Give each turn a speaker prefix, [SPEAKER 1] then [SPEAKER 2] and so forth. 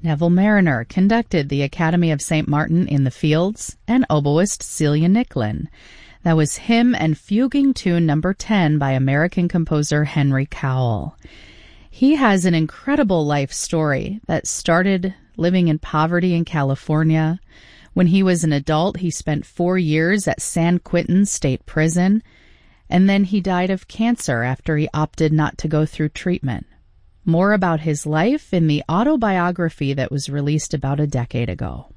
[SPEAKER 1] Neville Marriner conducted the Academy of St. Martin in the Fields, and oboist Celia Nicklin. That was hymn and fuguing tune number 10 by American composer Henry Cowell. He has an incredible life story that started living in poverty in California. When he was an adult, he spent 4 years at San Quentin State Prison, and then he died of cancer after he opted not to go through treatment. More about his life in the autobiography that was released about a decade ago.